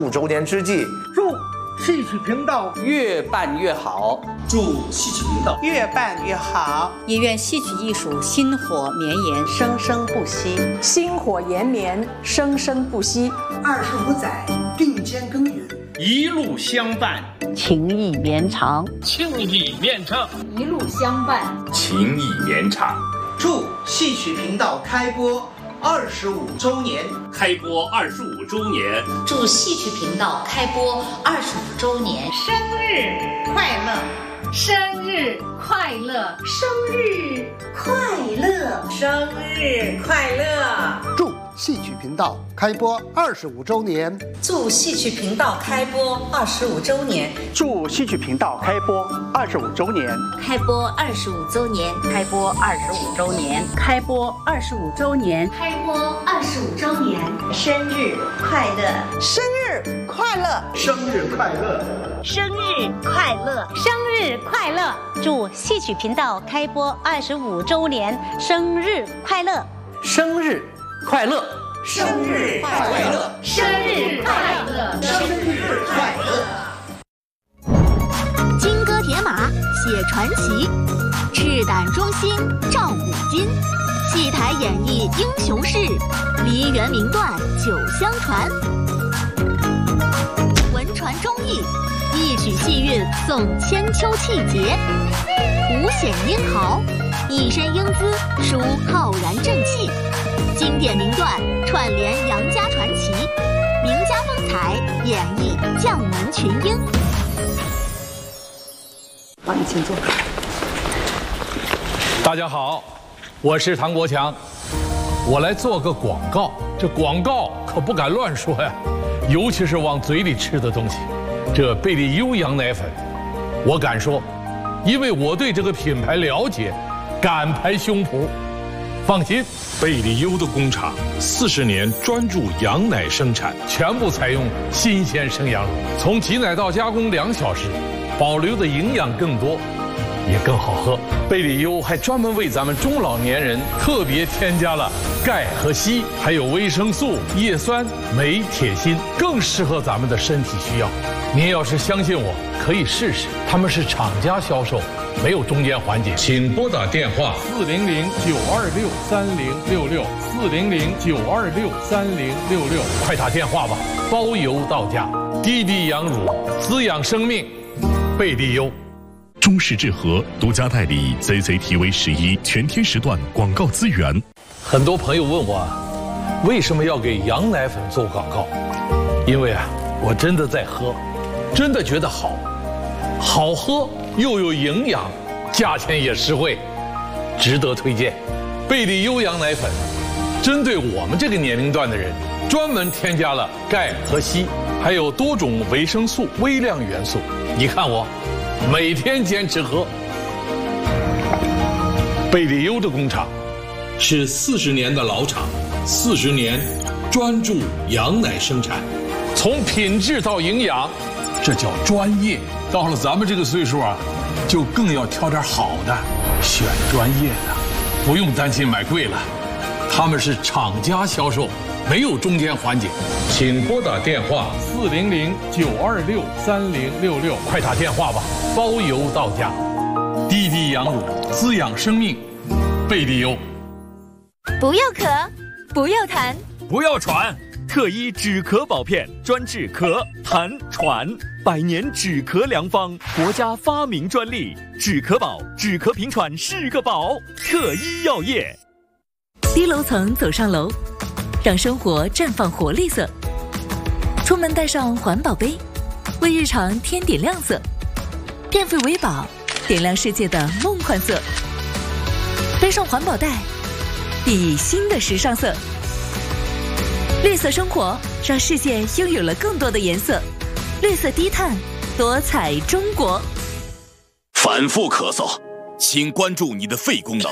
5周年之际， 祝戏曲频道越办越好， 祝戏曲频道越办越好， 也愿戏曲艺术薪火绵延，生生不息， 薪火延绵，生生不息。 25载并肩耕耘， 一路相伴， 情谊绵长， 情谊绵长， 一路相伴， 情谊绵长。 祝戏曲频道开播25周年， 开播25周年， 祝戏曲频道开播25周年， 生日快乐， 生日快乐， 生日快乐， 生日快乐！ 祝戏曲频道开播25周年， 祝戏曲频道开播25周年， 祝戏曲频道开播25周年， 开播25周年， 开播25周年， 开播25周年， 开播25周年， 生日快乐，生日快乐， 生日快乐， 生日快乐， 生日快乐！祝戏曲频道开播25周年，生日快乐！ 生日快乐， 生日快乐， 生日快乐， 生日快乐！ 金戈铁马写传奇，赤胆忠心照古今，戏台演绎英雄事，梨园名段久相传。文传忠义，一曲戏韵颂千秋气节，五显英豪，一身英姿抒浩然正气。经典名段串联杨家传奇，名家风采演绎将门群英。 帮你请坐。 大家好，我是唐国强，我来做个广告。这广告可不敢乱说呀，尤其是往嘴里吃的东西。这贝利优羊奶粉，我敢说，因为我对这个品牌了解，敢拍胸脯。放心， 贝利优的工厂40年专注羊奶生产， 全部采用新鲜生羊乳，从挤奶到加工2小时，保留的营养更多，也更好喝。贝利优还专门为咱们中老年人特别添加了钙和硒，还有维生素、叶酸、镁、铁、锌，更适合咱们的身体需要。您要是相信我，可以试试。他们是厂家销售，没有中间环节。请拨打电话400-926-3066，400-926-3066，快打电话吧，包邮到家。滴滴羊乳，滋养生命，贝利优。 中式制和独家代理 CCTV11全天时段广告资源。 很多朋友问我，为什么要给羊奶粉做广告？因为我真的在喝，真的觉得好，好喝又有营养，价钱也实惠，值得推荐。贝利优羊奶粉，针对我们这个年龄段的人，专门添加了钙和硒，还有多种维生素、微量元素。你看我，每天坚持喝。贝利优的工厂是40年的老厂，40年专注羊奶生产，从品质到营养，这叫专业。到了咱们这个岁数就更要挑点好的，选专业的，不用担心买贵了。他们是厂家销售，没有中间环节。请拨打电话400-926-3066，快打电话吧，包邮到家。滴滴羊乳，滋养生命，贝利优。 不要咳，不要痰， 不要喘，特医止咳保片，专治咳、痰、喘，100年止咳良方，国家发明专利，止咳宝，止咳平喘是个宝，特医药业。 低楼层走上楼，让生活绽放活力色。出门带上环保杯，为日常添点亮色。电费为宝，点亮世界的梦幻色。背上环保袋，熠熠新的时尚色。绿色生活，让世界拥有了更多的颜色。绿色低碳，多彩中国。 反复咳嗽，请关注你的肺功能。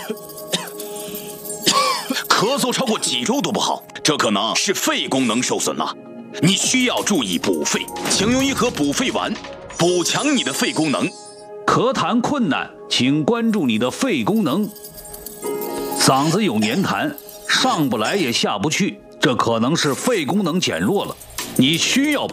咳嗽超过几周都不好，这可能是肺功能受损了。你需要注意补肺，请用一盒补肺丸，补强你的肺功能。 咳痰困难，请关注你的肺功能。嗓子有黏痰，上不来也下不去，这可能是肺功能减弱了。 你需要